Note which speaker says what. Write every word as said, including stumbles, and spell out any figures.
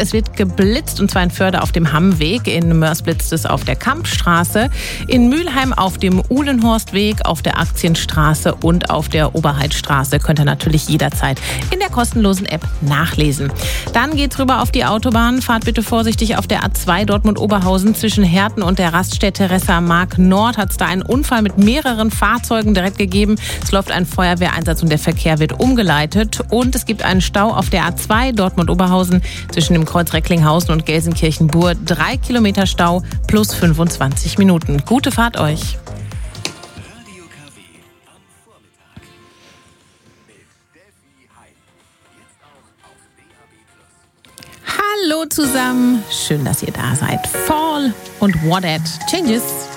Speaker 1: Es wird geblitzt, und zwar in Förde auf dem Hammweg. In Mörs blitzt es auf der Kampstraße. In Mülheim auf dem Uhlenhorstweg, auf der Aktienstraße und auf der Oberheidstraße. Könnt ihr natürlich jederzeit in der kostenlosen App nachlesen. Dann geht's rüber auf die Autobahn. Fahrt bitte vorsichtig auf der A zwei Dortmund-Oberhausen zwischen Herten und der Raststätte Ressa-Mark Nord. Hat es da einen Unfall mit mehreren Fahrzeugen direkt gegeben. Es läuft ein Feuerwehreinsatz und der Verkehr wird umgeleitet. Und es gibt einen Stau auf der A zwei Dortmund-Oberhausen zwischen dem Kreuz Recklinghausen und Gelsenkirchen-Bur. Drei Kilometer Stau plus fünfundzwanzig Minuten. Gute Fahrt euch.
Speaker 2: Radio K W am Vormittag mit Steffi Hein. Jetzt auch auf D A B plus.
Speaker 1: Hallo zusammen. Schön, dass ihr da seid. Fall und What That Changes.